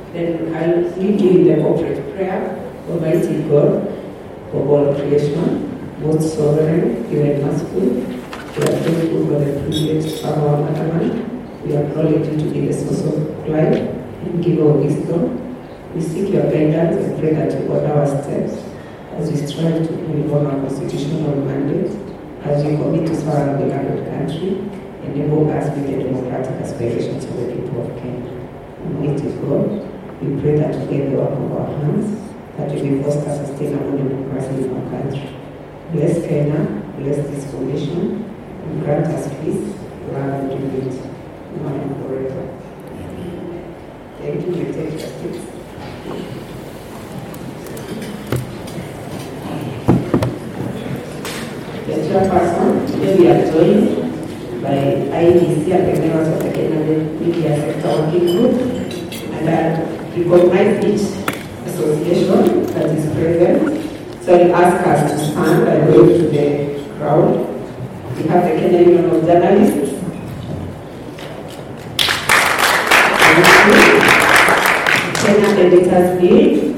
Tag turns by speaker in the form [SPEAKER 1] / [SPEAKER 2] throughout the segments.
[SPEAKER 1] Then I'll lead you in the corporate prayer. Almighty God, of all creation, both sovereign, pure and merciful, we are thankful for the privilege of our motherland. We acknowledge you to be the source of life and giver of wisdom. We seek your guidance and pray that you order our steps as we strive to reform our constitutional mandate, as we commit to serve our beloved country, enable us with the democratic aspirations of the people of Kenya. Almighty God, we pray that you get the work of our hands, that we will foster sustainable democracy in our country. Bless Kenya, bless this formation, and grant us peace, love, and unity, now and forever. Thank you. We take your seats. The chairperson, today we are joined by IEBC and the members of the Kenya Media Sector Working Group, and I recognize each association that is present. So I ask us to stand and wave to the crowd. We have the Kenya Union of Journalists. Kenya Editors Guild.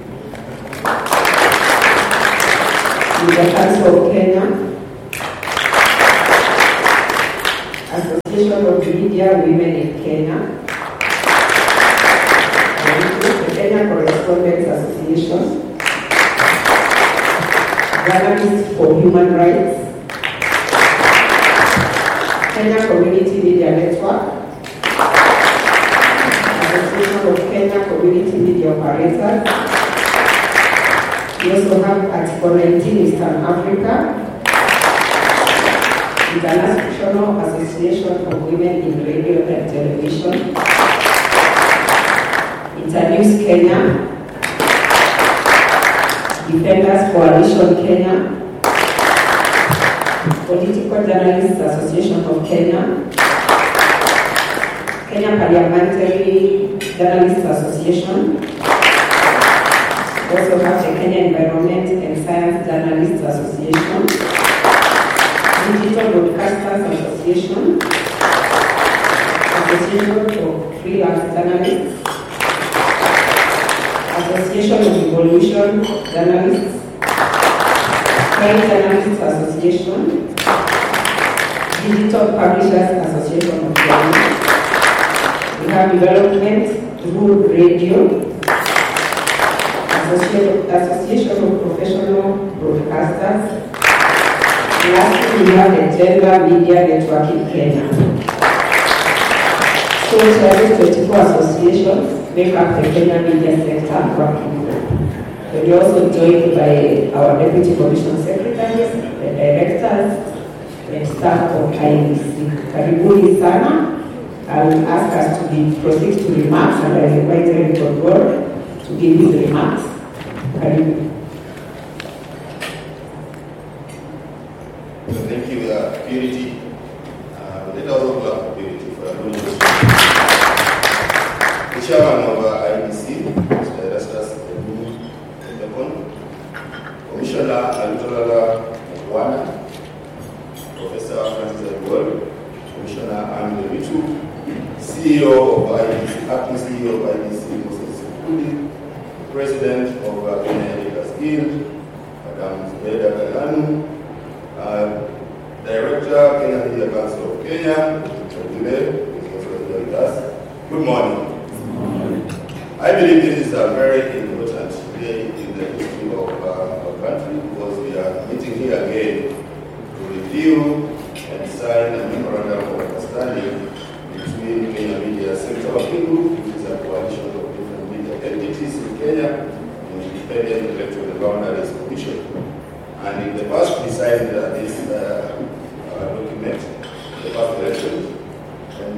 [SPEAKER 1] The Council of Kenya. Association of Media Women in Kenya. The Kenya Correspondents Association, Journalists for Human Rights, Kenya Community Media Network, Association of Kenya Community Media Operators. We also have Article 19 Eastern Africa, International Association of Women in Radio and Television, Internews Kenya, Defenders Coalition Kenya, Political Journalists Association of Kenya, Kenya Parliamentary Journalists Association. We also have the Kenya Environment and Science Journalists Association, Digital Broadcasters Association, Association for Freelance Journalists, Association of Evolution Journalists, Crime Journalists Association, Digital Publishers Association of Kenya. We have Development Through Radio, Association of Professional Broadcasters. Lastly, we have the Gender Media Network in Kenya. So, 24 associations make up the Kenya Media Sector Working Group. We're also joined by our Deputy Commission Secretaries, the Directors, and staff of IEBC. Karibuni sana. I will ask us to proceed to remarks, and I invite Eric Ogor to give his remarks. Karibu.
[SPEAKER 2] Thank you, Purity. Let us all clap for Purity for doing this. The chairman of IEBC, Mr. Erastus Epon, Commissioner Alutolala Mwana, Professor Francis Edward, Commissioner Amir Mitu, CEO of IEBC, acting CEO of IEBC, Moses Sekuli, President of Kenya Editors Guild, Madam Zubeda Galanu, Director, Kenya Media Council of Kenya, is also here with us. Good morning. I believe this is a very important day in the history of our country because we are meeting here again to review and sign a memorandum of understanding between Kenya Media Sector Working Group, which is a coalition of different media entities in Kenya, and the Independent Electoral Boundaries Commission. And in the past, we signed this document, the past election, and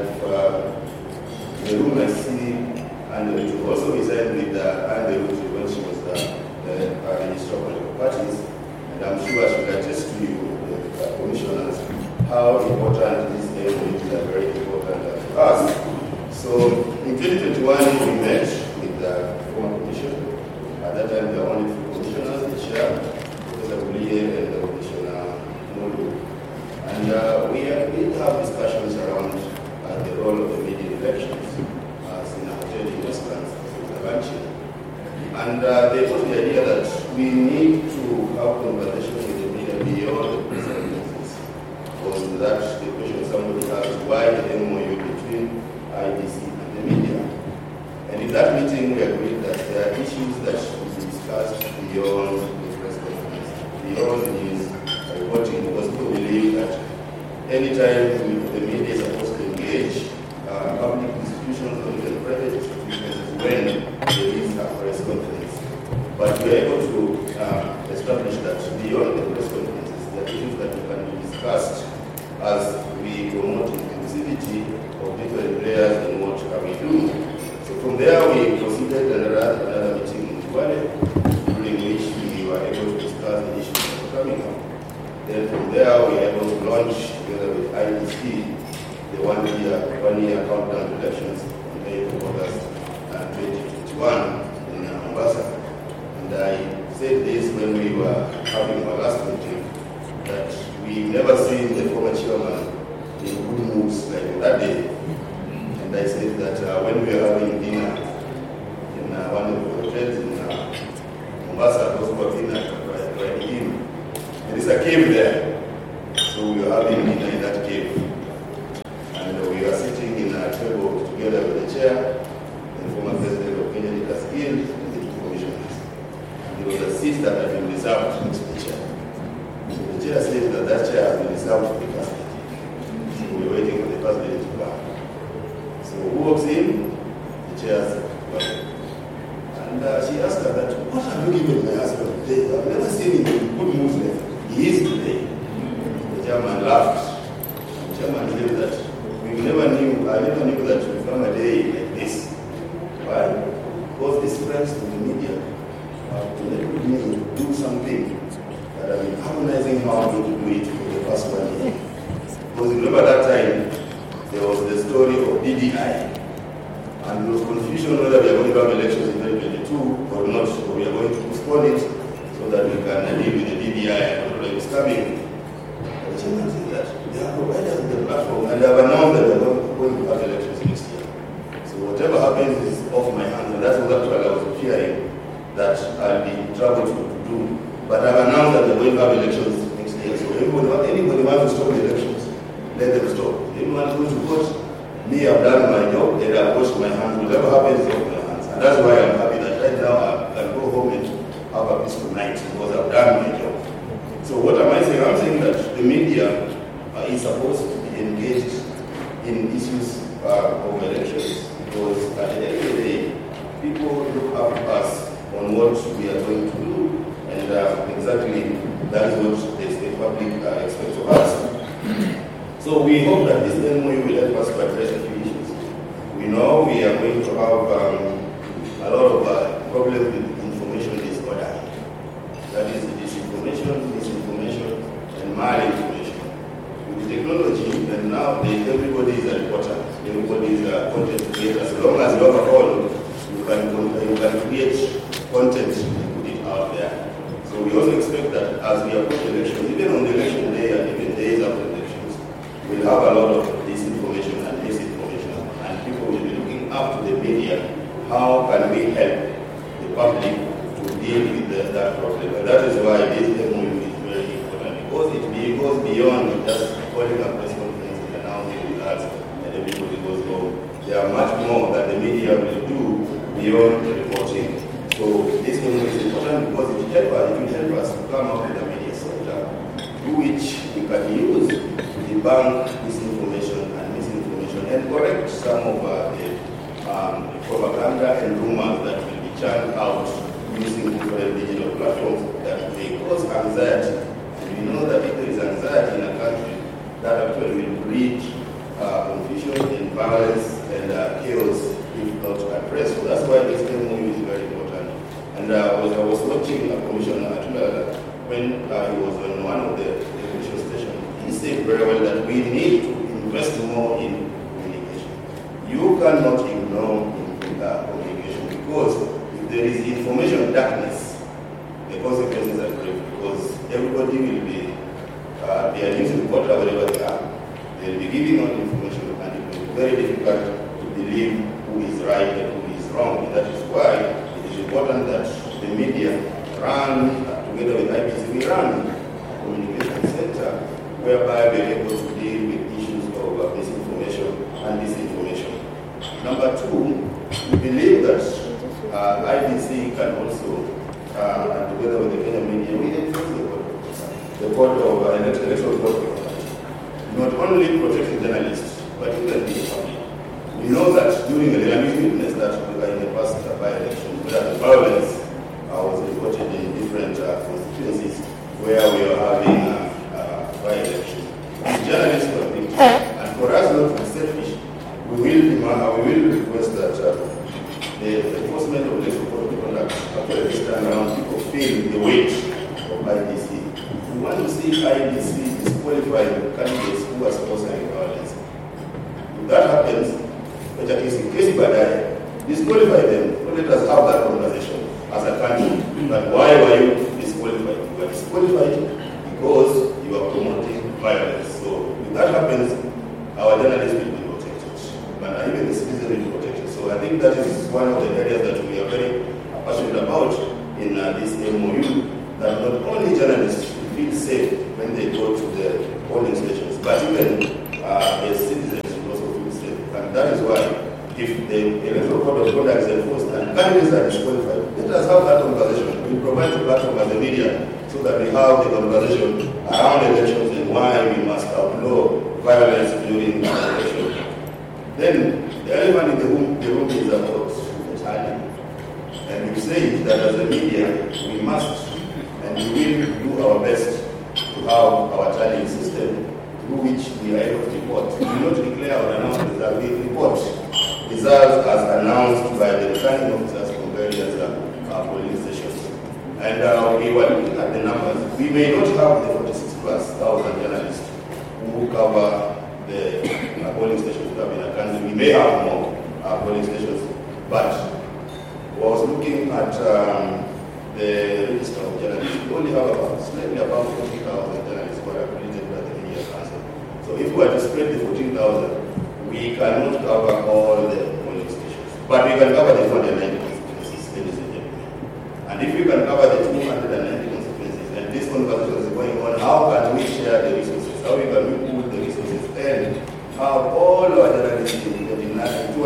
[SPEAKER 2] the room I see, and it will also be signed with Anne Ruth when she was the Minister of Parties, and I'm sure she will attest to you, the commissioners, how important this day is, very important to us. So in 2021, we met with the former commission. At that time, there were only 2 commissioners, the chair, Professor Bulie, and the Commissioner Mulu. And we have discussions around the role of the media elections as in our investments And they put the idea that we need to have conversation with the media beyond the press conferences. Because that the question somebody asked, why the MOU between IDC and the media? And in that meeting, we agreed that there are issues that should be discussed beyond the press conference, beyond the news reporting, because people believe that anytime the media is supposed to engage public institutions or even private institutions when there is a press conference. But we are able to establish that beyond the press conferences, there are issues that can be discussed as we promote inclusivity of different players in what we do. So from there, we proceeded another meeting in Duale, during which we were able to discuss the issues that were coming up. Then from there, we were able to launch, together with IDC, the one-year countdown to elections on 8th of August 2021 in Mombasa. And I said this when we were having our last meeting, that we've never seen the former chairman in good moods like that day. And I said that when we were having dinner in one of the hotels in Mombasa, those were dinner right in. There is a cave there. So we were having dinner in that cave. And we were sitting in a table together with the chair, the former president of Kenya, Nicholas Gill, and the two commissioners. And there was a seat that had been reserved next to the chair. So the chair said that that chair has been reserved for the first lady. So we were waiting for the first lady to come. So who walks in? The chair said, well. And she asked her that, what have you given my husband today? I've never seen him in good mood like he is today. The chairman laughed. The chairman said that I never knew that we come a day like this. Why? Because these friends in the media have enabled me to do something that I've been harmonizing how I'm going to do it for the past 1 year. Because remember that time, there was the story of DDI. And there was confusion whether we are going to have elections in 2022 or not, or we are going to postpone it so that we can deal with the DDI and what is coming. The chairman said that they have provided us with the platform and they have announced that they are going to have elections next year. So whatever happens is off my hands, and that's what I was fearing that I'll be in trouble to do. But I've announced that they're going to have elections next year. So anybody wants to stop the elections, let them stop. Anyone who wants to vote, me, I've done my job, and I've washed my hands. Whatever happens is off my hands. And that's why I'm happy that right now I can go home and have a peaceful night because I've done my job. So what am I saying? I'm saying that the media is supposed to be engaged in issues of elections because at the end of the day, people look up to us on what we are going to do, and exactly that is what the public expects of us. So we hope that this MOU will help us to address a few issues. We know we are going to have a lot of problems with information disorder. That is disinformation, misinformation, and malinformation. With the technology, and nowadays everybody is a reporter, everybody is a content creator. As long as you have a phone, you can create content and put it out there. So we also expect that as we approach elections, even on the election day and even days after elections, we'll have a lot of disinformation and misinformation, and people will be looking up to the media. How can we help the public to deal with that problem? And that is why this MOU is very important, because it goes beyond just calling a press conference and announcing results and everybody goes home. There are much more that the media will do beyond the reporting. So this MOU is important because it will help us to come up with a media sector through which we can use to debunk disinformation and misinformation and correct some of the propaganda and rumors that will be churned out using different digital platforms that may cause anxiety. And we know that if there is anxiety in a country, that actually will breed confusion and violence and chaos if not addressed. So that's why this MOU is very important. And I was watching a commissioner when he was on one of the television stations. He said very well that we need to invest more in communication. You cannot ignore communication because if there is information darkness, the consequences are grave because everybody will be they are using reporter wherever they are. They will be giving out information and it will be very difficult to believe who is right and who is wrong. And that is why it is important that We believe that IBC can also, and together with the Kenya media, we enforce the code of electoral code, not only protecting journalists, but even the public. We know that during the election, that in the past by-election, where the violence was reported in different constituencies where we are having by-election. The journalists were victims, and for us not to be selfish, we will request that the enforcement of electoral code of conduct, after this time around, people feel the weight of IBC. We want to see IBC disqualify candidates who are sponsoring violence. If that happens, which is in case Badai, disqualify them. So let us have that conversation as a country. But why were you disqualified? You are disqualified because you are promoting violence. So if that happens, our journalists will be protected, and even the citizens will be protected. So I think that is one of the areas that we are very passionate about in this MOU, that not only journalists feel safe when they go to the polling stations, but even the citizens will also feel safe. And that is why, if the electoral code of conduct is enforced and candidates are disqualified, let us have that conversation. We provide the platform as the media so that we have the conversation around elections and why we must outlaw violence during the election. Then the elephant in the room is about the timing. And we say that as a media, we must and we will do our best to have our tallying system through which we are able to report. We will not declare or announce that we report results as announced by the returning officers from various polling stations. And we were looking at the numbers. We may not have the 46,000+ journalists who cover the polling stations that have in a country. We may have more polling stations, but I was looking at the register of journalists. We only have slightly about 40,000 journalists who are accredited by the Media Council. So if we were to spread the 14,000, we cannot cover all the polling stations. But we can cover the 290 constituencies, ladies and gentlemen. And if we can cover the 290 constituencies, and this conversation is going on, how can we share the resources? How can we pool the resources and have all our journalists in 290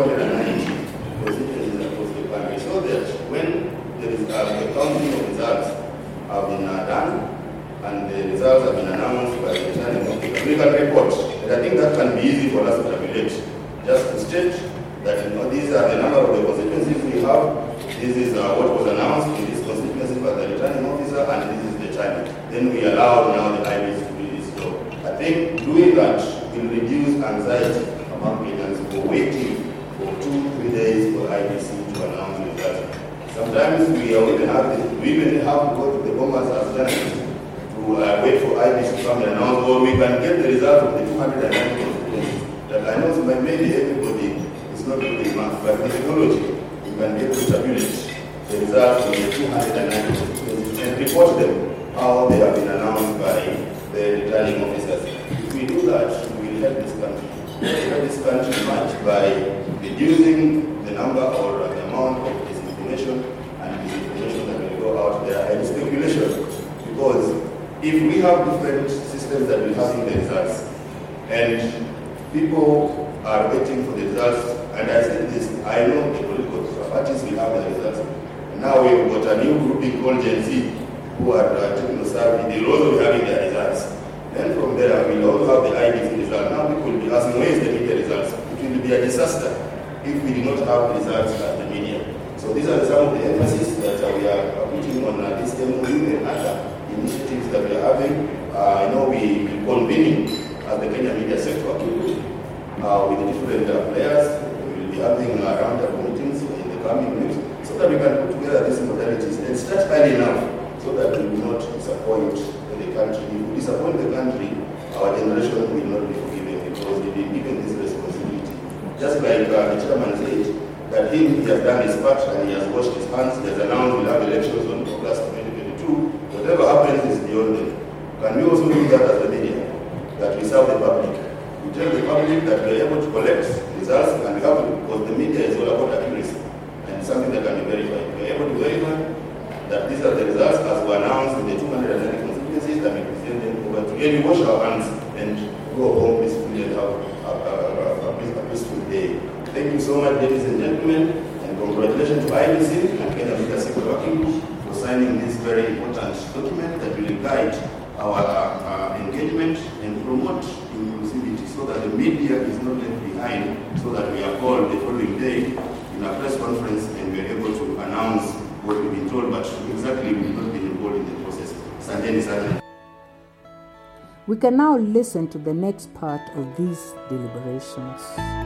[SPEAKER 2] constituencies across the country, so that when there is the counting of results have been done and the results have been announced by the returning officer, we can report. And I think that can be easy for us to tabulate. Just to state that these are the number of the constituencies we have, this is what was announced in this constituency by the returning officer, and this is the time. Then we allow now the IBC to do this. So I think doing that will reduce anxiety among Kenyans for waiting for 2-3 days for IBC to announce the results. Sometimes we even have to go to the bombers as journalists to wait for IBC to come and announce, or we can get the result of the 290 constituencies. That I know maybe everybody is not doing math, but the technology, we can get to tabulate the results of the 290 constituencies and report them how they have been announced by the returning officers. If we do that, we will help this country. We will help this country much by reducing the number or the amount of disinformation and disinformation that will go out there and speculation. Because if we have different systems that will have in the results, and people are waiting for the results, and I said this, I know the political parties will have the results. And now we've got a new grouping called Gen Z who are techno-savvy. They will also be having their results. Then from there, we'll also have the IBC result. Now people will be asking, where is the media results? It will be a disaster if we do not have results at the media. So these are some of the emphasis that we are putting on this MOU and other initiatives that we are having. I know we will convene as the Kenya media sector with the different players. We will be having round-up meetings in the coming weeks so that we can put together these modalities and start early enough so that we will not disappoint the country. If we disappoint the country, our generation will not be forgiven because we've been given this responsibility. Just like the chairman said, that he has done his part and he has washed his hands, he has announced we'll have elections on August 2022. Whatever happens is beyond them. Can we also do that as the media? That we serve the public. We tell the public that we are able to collect results, and we have to, because the media is all about accuracy and something that can be verified. We are able to verify that these are the results as were announced in the 290 constituencies, that we present them over to you. We wash our hands and go home peacefully and have a peaceful day. Thank you so much, ladies and gentlemen, and congratulations to IBC and Kenya Leadership Working Group for signing this very important document that will guide our engagement and promote inclusivity so that the media is not left behind, so that we are called the following day in a press conference and we are able to announce what we've been told, but exactly we've not been involved in the process. Certainly.
[SPEAKER 3] We can now listen to the next part of these deliberations.